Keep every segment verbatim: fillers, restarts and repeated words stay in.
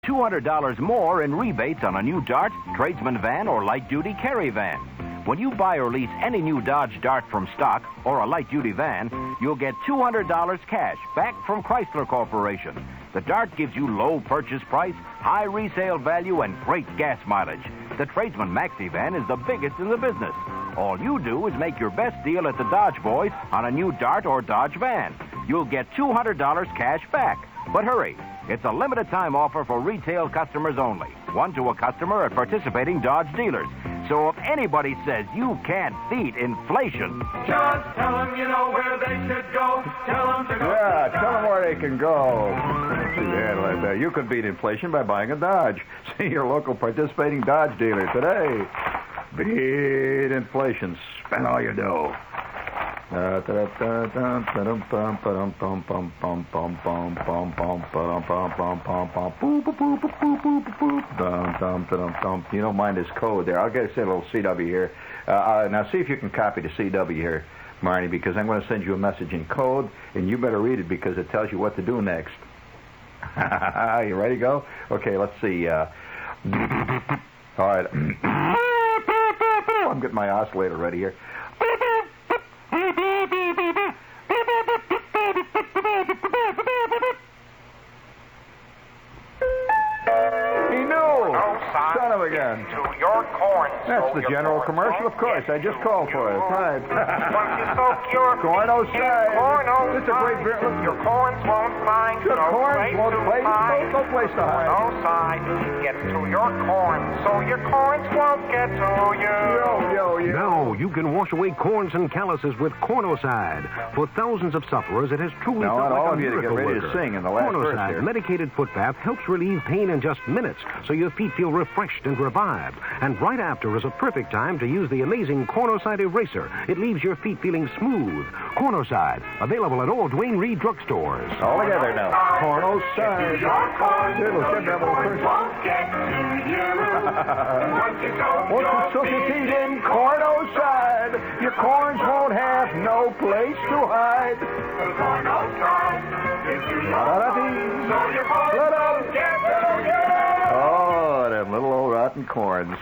two hundred dollars more in rebates on a new Dart, tradesman van, or light-duty carry van. When you buy or lease any new Dodge Dart from stock or a light-duty van, you'll get two hundred dollars cash back from Chrysler Corporation. The Dart gives you low purchase price, high resale value, and great gas mileage. The Tradesman Maxi van is the biggest in the business. All you do is make your best deal at the Dodge Boys on a new Dart or Dodge van. You'll get two hundred dollars cash back. But hurry, it's a limited time offer for retail customers only. One to a customer at participating Dodge dealers. So if anybody says you can't beat inflation, just tell them you know where they should go. Tell them to go. Yeah, tell them where they can go. See the ad like that. You can beat inflation by buying a Dodge. See your local participating Dodge dealer today. Beat inflation. Spend all your dough. You don't mind this code there. I'll get a little C W here. Uh, uh, now see if you can copy the C W here, Marnie, because I'm going to send you a message in code, and you better read it because it tells you what to do next. You ready to go? Okay, let's see. Uh, all right. I'm getting my oscillator ready here. Son of a gun. To your corn. That's the general commercial, of course. I just called for it. Right. Once you soak your Corno side. Corno This is a great beer. Look. Your corns won't find Your no corns place won't to place, hide. no, no place to hide. No side. Get to your corn, so your corns won't get to you. Yo, yo, yo. Now you can wash away corns and calluses with Cornoside. For thousands of sufferers, it has truly Now, felt I want like all a of you to get miracle ready to worker. sing in the last verse Cornoside here. medicated foot bath helps relieve pain in just minutes, so your feet feel refreshed and revived. And right after is a perfect time to use the amazing Cornoside eraser. It leaves your feet feeling smooth. Cornoside, available at all Dwayne Reed drugstores. All together now. Cornoside. Little kid, that little person. Won't get to you. Once you soak Once you your soak your feet feet in Cornoside, your corns won't have no place to hide. Cornoside. If you La-da-da-dee. so your corns won't get to you. Oh, them little old rotten corns.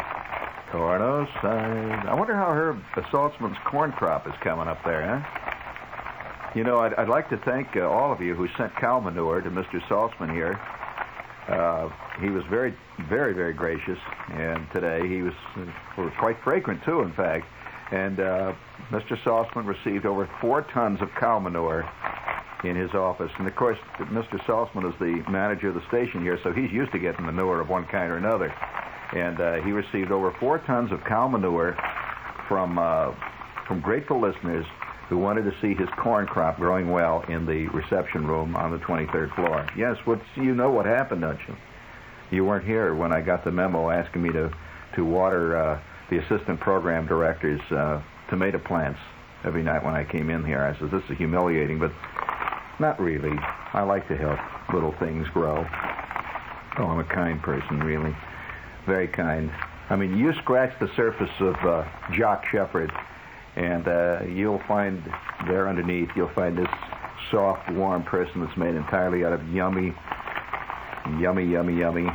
Cornoside. I wonder how Herb Saltzman's corn crop is coming up there, huh? You know, I'd, I'd like to thank uh, all of you who sent cow manure to Mister Saltzman here. Uh, he was very, very, very gracious, and today he was uh, quite fragrant, too, in fact. And uh, Mister Saltzman received over four tons of cow manure in his office. And, of course, Mister Saltzman is the manager of the station here, so he's used to getting manure of one kind or another. And uh, he received over four tons of cow manure from uh, from grateful listeners who wanted to see his corn crop growing well in the reception room on the twenty-third floor. Yes, what, you know what happened, don't you? You weren't here when I got the memo asking me to, to water uh, the assistant program director's uh, tomato plants every night when I came in here. I said, this is humiliating, but not really. I like to help little things grow. Oh, I'm a kind person, really. Very kind. I mean, you scratch the surface of uh, Jock Shepherd, and uh, you'll find there underneath, you'll find this soft, warm person that's made entirely out of yummy, yummy, yummy, yummy,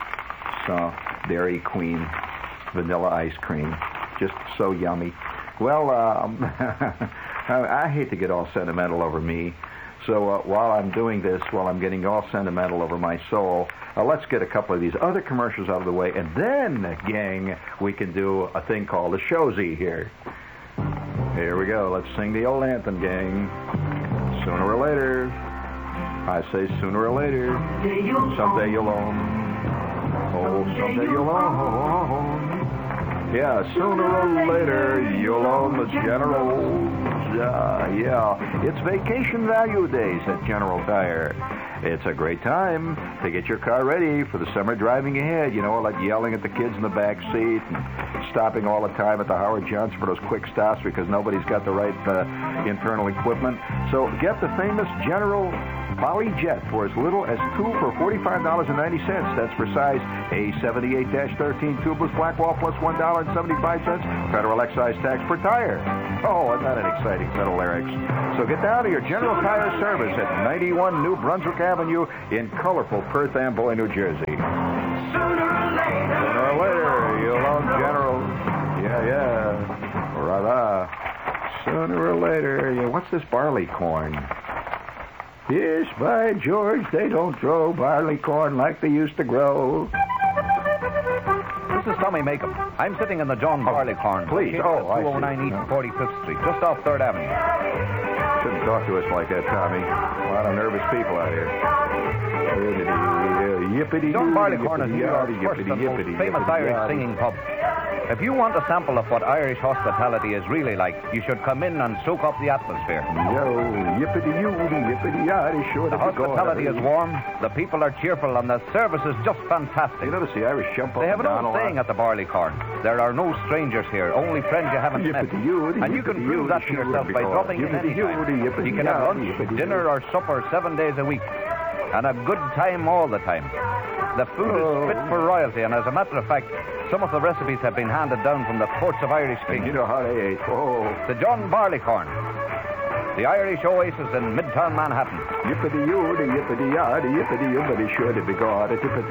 soft Dairy Queen vanilla ice cream. Just so yummy. Well, um, I, I hate to get all sentimental over me, so uh, while I'm doing this, while I'm getting all sentimental over my soul, uh, let's get a couple of these other commercials out of the way, and then, gang, we can do a thing called a showsy here. Here we go. Let's sing the old anthem, gang. Sooner or later. I say sooner or later. Someday you'll own. Oh, someday you'll own. Yeah, sooner or later you'll own the General. Uh, yeah, it's vacation value days at General Tire. It's a great time to get your car ready for the summer driving ahead. You know, like yelling at the kids in the back seat and stopping all the time at the Howard Johnson for those quick stops because nobody's got the right uh, internal equipment. So get the famous General Polyjet for as little as two for forty-five dollars and ninety cents. That's for size A seventy-eight thirteen tubeless Blackwall plus one dollar and seventy-five cents federal excise tax per tire. Oh, isn't that an exciting set of lyrics? So get down to your General Tire service at ninety-one New Brunswick Avenue in colorful Perth Amboy, New Jersey. Sooner or later. Sooner or later, you lone general. Yeah, yeah. Ra-ra. Sooner or later, yeah. What's this barley corn? Yes, by George, they don't grow barley corn like they used to grow. This is Tommy Makem. I'm sitting in the John Barleycorn. Please. located Oh, at I two oh nine see. East No. forty-fifth Street, just off third Avenue. Shouldn't talk to us like that, Tommy. A lot of nervous people out here. Yippity, John Barleycorn is New York's yippity, first and most yippity, famous yippity, Irish yippity. singing pub. If you want a sample of what Irish hospitality is really like, you should come in and soak up the atmosphere. Yo, yippity yoody, yippity yaddy, sure The to be going. hospitality is warm, the people are cheerful, and the service is just fantastic. You notice the Irish jump up They have and an down a old lot? saying at the Barleycorn. There are no strangers here, only friends you haven't met. Yippity yoody, And you can yippity prove yoody, that to sure yourself to by be dropping in going. any Yippity yoody, time. yippity You can have yaddy, lunch, yippity dinner, yoody. or supper seven days a week. And a good time all the time. The food Oh. is fit for royalty, and as a matter of fact, some of the recipes have been handed down from the courts of Irish And you kings. know how they ate. Oh, The John Barleycorn, the Irish oasis in Midtown Manhattan. yippity yoody, yippity yaddy, yippity yippity, sure to be gone.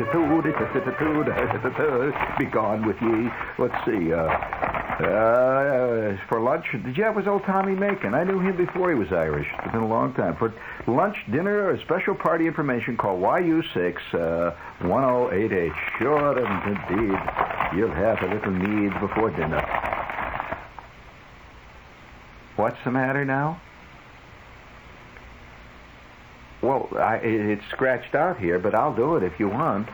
Be gone with ye. Let's see. Uh, uh, for lunch, did you have his old Tommy Makem? I knew him before he was Irish. It's been a long time. For lunch, dinner, or special party information, call Y U six uh, one oh eight eight. Sure, indeed. You'll have a little need before dinner. What's the matter now? Well, I, it's scratched out here, but I'll do it if you want.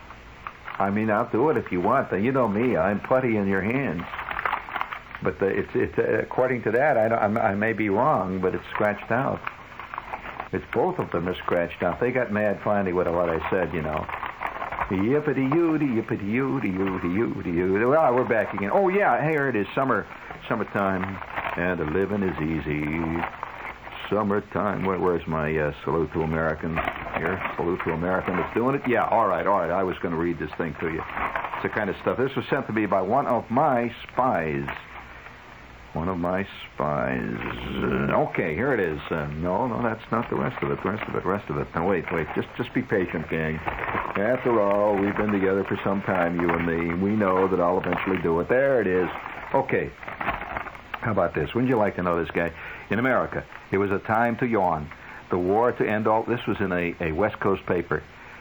I mean, I'll do it if you want. You know me; I'm putty in your hands. But the, it's it's uh, according to that, I, don't, I'm- I may be wrong, but it's scratched out. It's both of them are scratched out. They got mad finally with what I said, you know. Yippity yoody, yippity yoody, yoody, yoody, yoody. Well, we're back again. Oh yeah, here it is, summer, summertime, and the living is easy. Summertime. Where, where's my uh, salute to Americans? Here, salute to American that's doing it. Yeah, all right, all right. I was going to read this thing to you. It's the kind of stuff. This was sent to me by one of my spies. One of my spies. Uh, okay, here it is. Uh, no, no, that's not the rest of it. The rest of it, rest of it. Now, wait, wait. Just, just be patient, gang. After all, we've been together for some time, you and me. We know that I'll eventually do it. There it is. Okay. How about this? Wouldn't you like to know this guy? In America, it was a time to yawn. The war to end all... This was in a, a West Coast paper.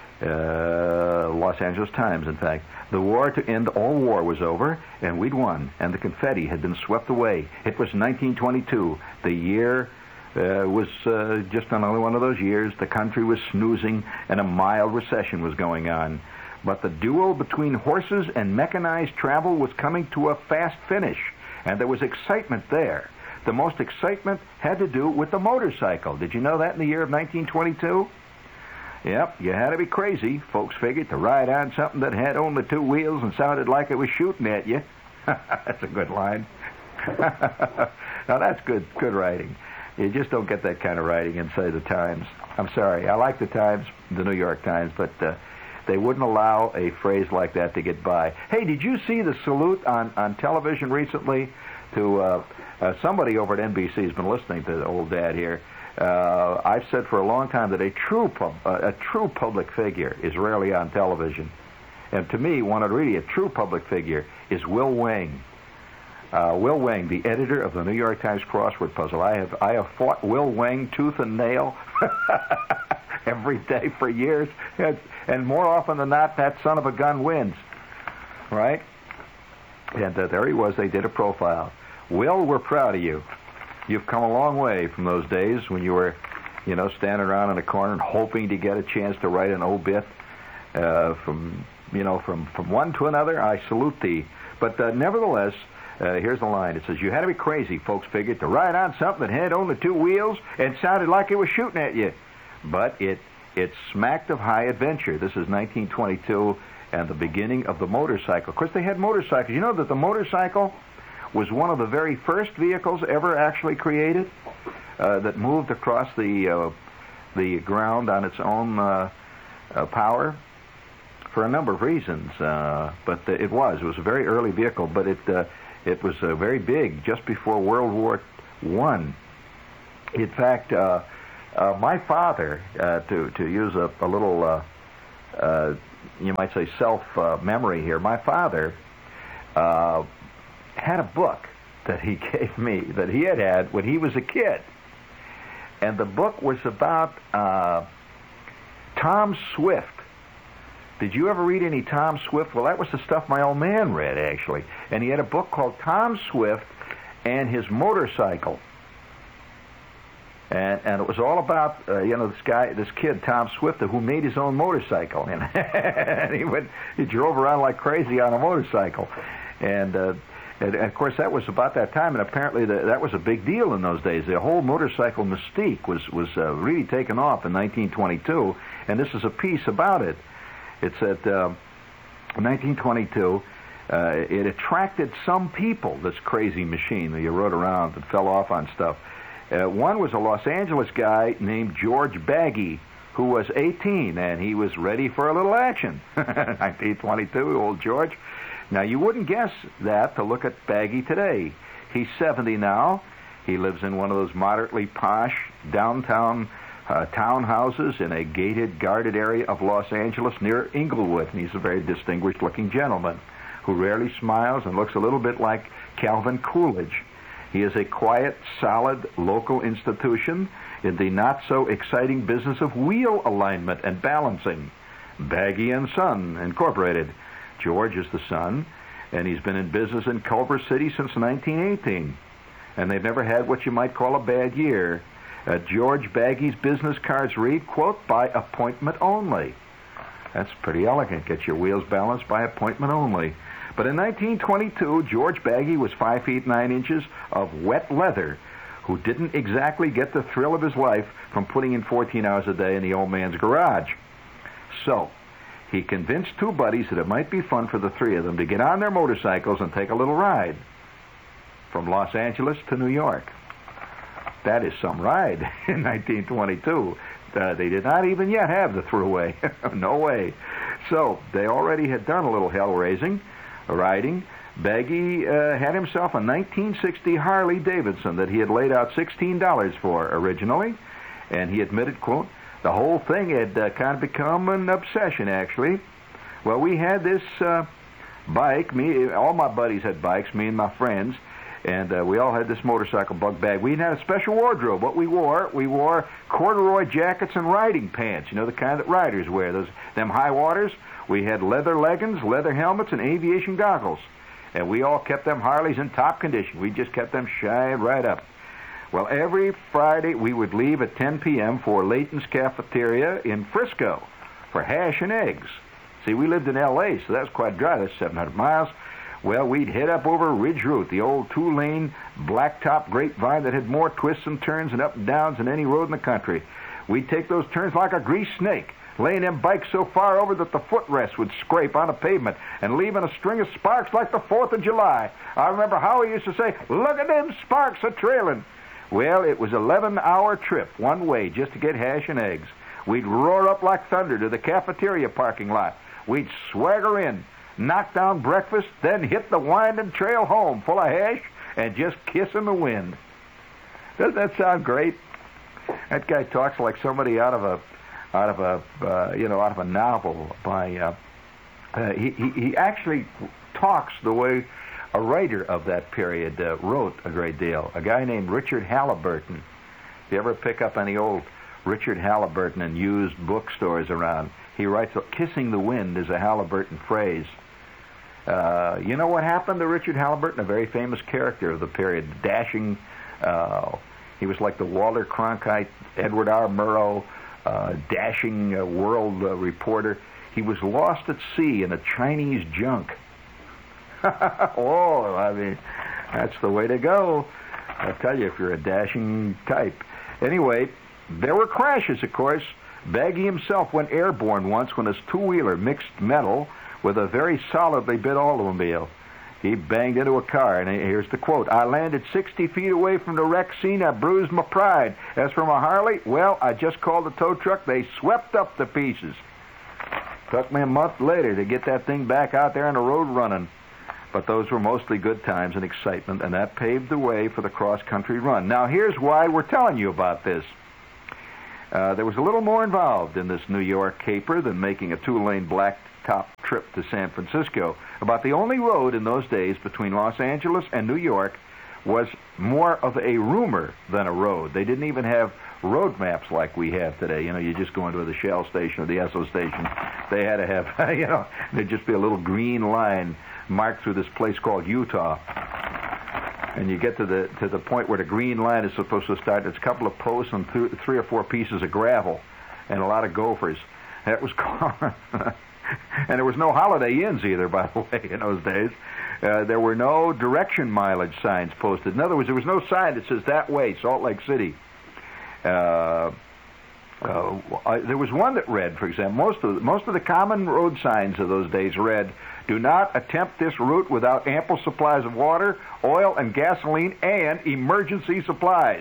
Uh, Los Angeles Times, in fact. The war to end all war was over, and we'd won, and the confetti had been swept away. It was nineteen twenty-two. The year uh, was uh, just another one of those years. The country was snoozing, and a mild recession was going on. But the duel between horses and mechanized travel was coming to a fast finish, and there was excitement there. The most excitement had to do with the motorcycle. Did you know that in the year of nineteen twenty-two? Yep, you had to be crazy, folks figured, to ride on something that had only two wheels and sounded like it was shooting at you. That's a good line. Now, that's good good writing. You just don't get that kind of writing inside the Times. I'm sorry. I like the Times, the New York Times, but uh, they wouldn't allow a phrase like that to get by. Hey, did you see the salute on, on television recently to uh, uh, somebody over at N B C has been listening to the old dad here. Uh, I've said for a long time that a true pub, uh, a true public figure is rarely on television, and to me, one of really a true public figure is Will Wang. Uh, Will Wang, the editor of the New York Times crossword puzzle. I have I have fought Will Wang tooth and nail every day for years, and, and more often than not, that son of a gun wins. Right? And uh, there he was. They did a profile. Will, we're proud of you. You've come a long way from those days when you were, you know, standing around in a corner and hoping to get a chance to write an obit uh, from, you know, from, from one to another. I salute thee. But uh, nevertheless, uh, here's the line. It says, you had to be crazy, folks figured, to ride on something that had only two wheels and sounded like it was shooting at you. But it it smacked of high adventure. This is nineteen twenty-two and the beginning of the motorcycle. Of course, they had motorcycles. You know that the motorcycle was one of the very first vehicles ever actually created uh, that moved across the uh, the ground on its own uh, uh, power for a number of reasons. Uh, but uh, it was. It was a very early vehicle, but it uh, it was uh, very big just before World War One. In fact, uh, uh, my father, uh, to to use a, a little, uh, uh, you might say, self uh, memory here. My father uh, had a book that he gave me that he had had when he was a kid, and the book was about uh, Tom Swift. Did you ever read any Tom Swift? Well, that was the stuff my old man read, actually. And he had a book called Tom Swift and His Motorcycle. And and it was all about, uh, you know, this guy, this kid, Tom Swift, who made his own motorcycle. And, and he went, he drove around like crazy on a motorcycle. And, uh, and, and, of course, that was about that time. And apparently the, that was a big deal in those days. The whole motorcycle mystique was, was uh, really taken off in nineteen twenty-two. And this is a piece about it. It's at uh, nineteen twenty-two. Uh, it attracted some people, this crazy machine that you rode around and fell off on stuff. Uh, one was a Los Angeles guy named George Baggy, who was eighteen, and he was ready for a little action. nineteen twenty-two, old George. Now, you wouldn't guess that to look at Baggy today. He's seventy now. He lives in one of those moderately posh downtown Uh, townhouses in a gated, guarded area of Los Angeles near Inglewood. And he's a very distinguished-looking gentleman who rarely smiles and looks a little bit like Calvin Coolidge. He is a quiet, solid local institution in the not-so-exciting business of wheel alignment and balancing. Baggy and Son, Incorporated. George is the son, and he's been in business in Culver City since nineteen eighteen. And they've never had what you might call a bad year. Uh, George Baggy's business cards read, quote, by appointment only. That's pretty elegant. Get your wheels balanced by appointment only. But in nineteen twenty-two, George Baggy was five feet nine inches of wet leather who didn't exactly get the thrill of his life from putting in fourteen hours a day in the old man's garage. So he convinced two buddies that it might be fun for the three of them to get on their motorcycles and take a little ride from Los Angeles to New York. That is some ride in nineteen twenty-two. Uh, they did not even yet have the thruway. No way. So they already had done a little hell-raising, riding. Baggy uh, had himself a nineteen sixty Harley Davidson that he had laid out sixteen dollars for originally. And he admitted, quote, the whole thing had uh, kind of become an obsession, actually. Well, we had this uh, bike. Me, all my buddies had bikes, me and my friends. And uh, we all had this motorcycle bug bag. We had a special wardrobe. What we wore, we wore corduroy jackets and riding pants. You know, the kind that riders wear, those them high waters. We had leather leggings, leather helmets, and aviation goggles. And we all kept them Harleys in top condition. We just kept them shined right up. Well, every Friday we would leave at ten p.m. for Layton's Cafeteria in Frisco for hash and eggs. See, we lived in L A, so that's quite dry. That's seven hundred miles. Well, we'd head up over Ridge Route, the old two-lane blacktop grapevine that had more twists and turns and up and downs than any road in the country. We'd take those turns like a greased snake, laying them bikes so far over that the footrest would scrape on the pavement and leaving a string of sparks like the fourth of July. I remember Howie used to say, look at them sparks a-trailing. Well, it was an eleven-hour trip one way just to get hash and eggs. We'd roar up like thunder to the cafeteria parking lot. We'd swagger in, knock down breakfast, then hit the winding trail home full of hash and just kissing the wind. Doesn't that sound great? That guy talks like somebody out of a, out of a, uh, you know, out of a novel. By uh, uh, he, he he actually talks the way a writer of that period uh, wrote a great deal. A guy named Richard Halliburton. If you ever pick up any old Richard Halliburton in used bookstores around, he writes, "Kissing the wind" is a Halliburton phrase. Uh, you know what happened to Richard Halliburton? A very famous character of the period, dashing. Uh, he was like the Walter Cronkite, Edward R. Murrow, uh, dashing uh, world uh, reporter. He was lost at sea in a Chinese junk. Oh, I mean, that's the way to go. I tell you, if you're a dashing type. Anyway, there were crashes, of course. Baggy himself went airborne once when his two-wheeler mixed metal with a very solidly built automobile. He banged into a car, and here's the quote, "I landed sixty feet away from the wreck scene. I bruised my pride. As for my Harley, well, I just called the tow truck. They swept up the pieces. Took me a month later to get that thing back out there on the road running." But those were mostly good times and excitement, and that paved the way for the cross-country run. Now, here's why we're telling you about this. Uh, there was a little more involved in this New York caper than making a two-lane blacktop trip to San Francisco. About the only road in those days between Los Angeles and New York was more of a rumor than a road. They didn't even have road maps like we have today. You know, you just go into the Shell station or the Esso station. They had to have, you know, there'd just be a little green line marked through this place called Utah. And you get to the to the point where the green line is supposed to start. It's a couple of posts and th- three or four pieces of gravel and a lot of gophers. That was common. And there was no Holiday Inns either, by the way, in those days. Uh, there were no direction mileage signs posted. In other words, there was no sign that says that way, Salt Lake City. Uh, uh, I, there was one that read, for example, most of the, most of the common road signs of those days read, "Do not attempt this route without ample supplies of water, oil, and gasoline, and emergency supplies."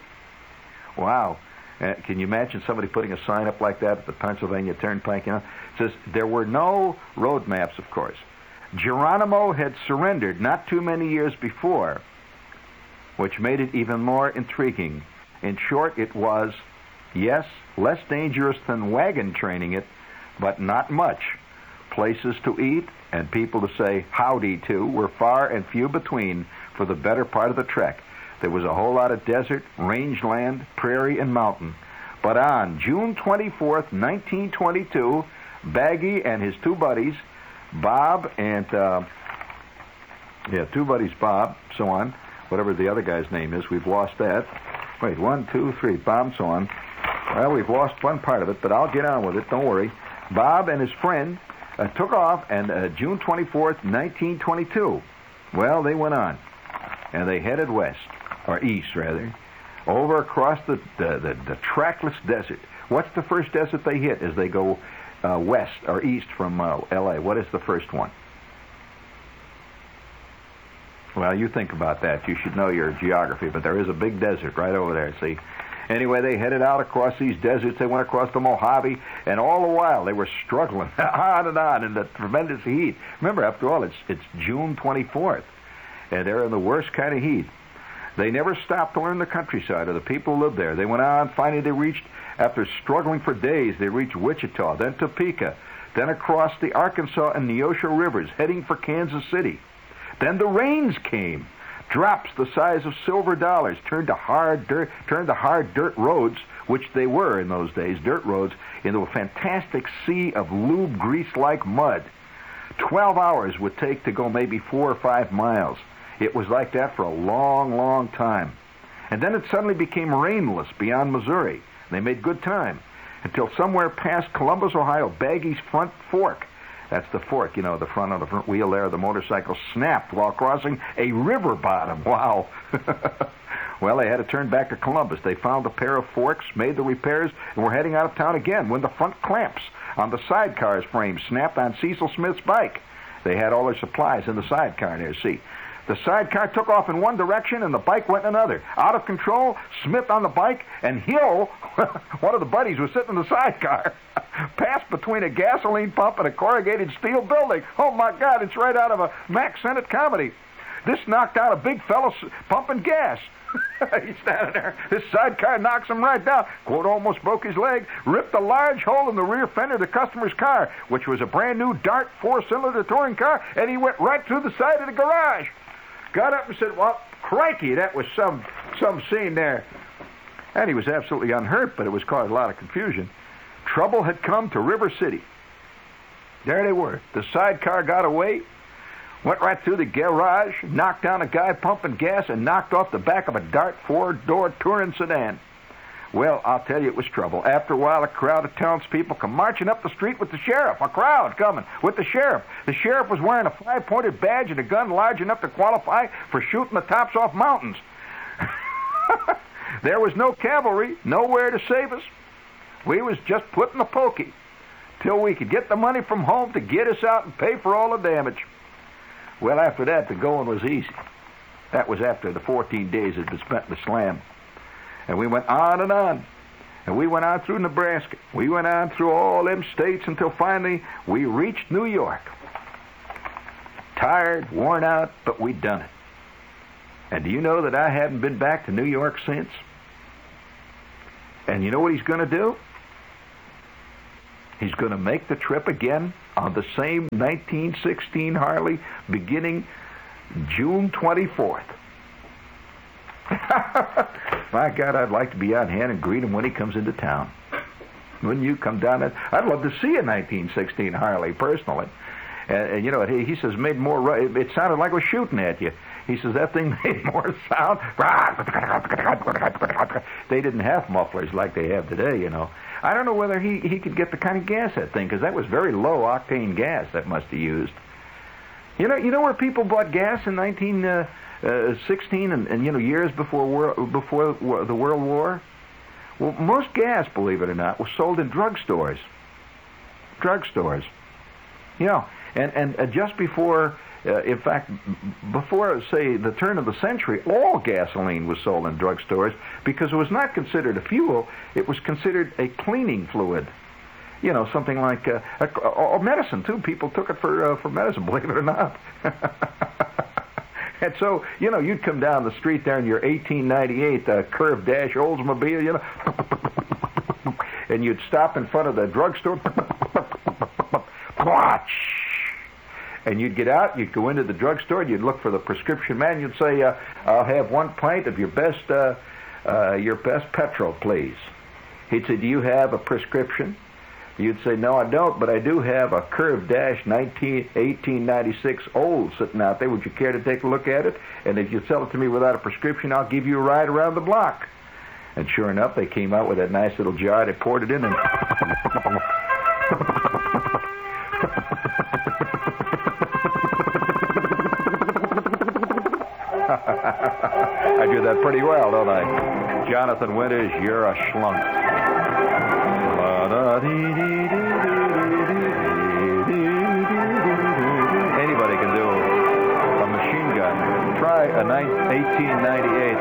Wow. Uh, can you imagine somebody putting a sign up like that at the Pennsylvania Turnpike? You know, it says there were no road maps, of course. Geronimo had surrendered not too many years before, which made it even more intriguing. In short, it was, yes, less dangerous than wagon training it, but not much. Places to eat and people to say howdy to were far and few between for the better part of the trek. There was a whole lot of desert, rangeland, prairie, and mountain. But on June twenty-fourth, nineteen twenty-two, Baggy and his two buddies, Bob and, uh, yeah, two buddies, Bob, so on, whatever the other guy's name is, we've lost that. Wait, one, two, three, Bob, so on. Well, we've lost one part of it, but I'll get on with it, don't worry. Bob and his friend uh, took off, and uh, June twenty-fourth, nineteen twenty-two, well, they went on, and they headed west. Or east, rather, over across the, the, the, the trackless desert. What's the first desert they hit as they go uh, west or east from uh, L A? What is the first one? Well, you think about that. You should know your geography, but there is a big desert right over there, see? Anyway, they headed out across these deserts. They went across the Mojave, and all the while they were struggling on and on in the tremendous heat. Remember, after all, it's, it's June twenty-fourth, and they're in the worst kind of heat. They never stopped to learn the countryside or the people who lived there. They went on. Finally, they reached, after struggling for days, they reached Wichita, then Topeka, then across the Arkansas and Neosho rivers, heading for Kansas City. Then the rains came. Drops the size of silver dollars turned to hard dirt, turned the hard dirt roads, which they were in those days, dirt roads, into a fantastic sea of lube grease-like mud. Twelve hours would take to go maybe four or five miles. It was like that for a long, long time. And then it suddenly became rainless beyond Missouri. They made good time until somewhere past Columbus, Ohio, Baggy's front fork. That's the fork, you know, the front of the front wheel there of the motorcycle snapped while crossing a river bottom. Wow. Well, they had to turn back to Columbus. They found a pair of forks, made the repairs, and were heading out of town again when the front clamps on the sidecar's frame snapped on Cecil Smith's bike. They had all their supplies in the sidecar there, see. The sidecar took off in one direction and the bike went in another. Out of control, Smith on the bike, and Hill, one of the buddies who was sitting in the sidecar, passed between a gasoline pump and a corrugated steel building. Oh, my God, it's right out of a Mack Sennett comedy. This knocked out a big fellow pumping gas. He's standing there. This sidecar knocks him right down. Quote, almost broke his leg. Ripped a large hole in the rear fender of the customer's car, which was a brand new Dart four-cylinder touring car, and he went right through the side of the garage. Got up and said, well, crikey, that was some some scene there. And he was absolutely unhurt, but it was caused a lot of confusion. Trouble had come to River City. There they were. The sidecar got away, went right through the garage, knocked down a guy pumping gas, and knocked off the back of a Dart four-door touring sedan. Well, I'll tell you, it was trouble. After a while, a crowd of townspeople come marching up the street with the sheriff. A crowd coming with the sheriff. The sheriff was wearing a five-pointed badge and a gun large enough to qualify for shooting the tops off mountains. There was no cavalry, nowhere to save us. We was just putting the pokey till we could get the money from home to get us out and pay for all the damage. Well, after that, the going was easy. That was after the fourteen days had been spent in the slam. And we went on and on. And we went on through Nebraska. We went on through all them states until finally we reached New York. Tired, worn out, but we'd done it. And do you know that I haven't been back to New York since? And you know what he's going to do? He's going to make the trip again on the same nineteen sixteen Harley beginning June twenty-fourth. My God, I'd like to be on hand and greet him when he comes into town. Wouldn't you come down? That? I'd love to see a nineteen sixteen Harley personally. And, and you know, he, he says made more. It sounded like it was shooting at you. He says that thing made more sound. They didn't have mufflers like they have today, you know. I don't know whether he, he could get the kind of gas that thing, because that was very low octane gas that must have used. You know, you know where people bought gas in nineteen sixteen and, and you know years before world, before the World War. Well, most gas, believe it or not, was sold in drugstores. Drugstores. You know, and and uh, just before. Uh, in fact, before, say, the turn of the century, all gasoline was sold in drugstores because it was not considered a fuel. It was considered a cleaning fluid. You know, something like, uh, a, or medicine, too. People took it for uh, for medicine, believe it or not. And so, you know, you'd come down the street there in your eighteen ninety-eight uh, Curve Dash Oldsmobile, you know, and you'd stop in front of the drugstore. And you'd get out, you'd go into the drugstore, and you'd look for the prescription man. You'd say, uh, "I'll have one pint of your best, uh, uh, your best petrol, please." He'd say, "Do you have a prescription?" You'd say, "No, I don't, but I do have a Curve Dash eighteen ninety-six old sitting out there. Would you care to take a look at it? And if you sell it to me without a prescription, I'll give you a ride around the block." And sure enough, they came out with that nice little jar. They poured it in, and I do that pretty well, don't I? Jonathan Winters, you're a schlunk. Anybody can do a machine gun. Try a eighteen ninety-eight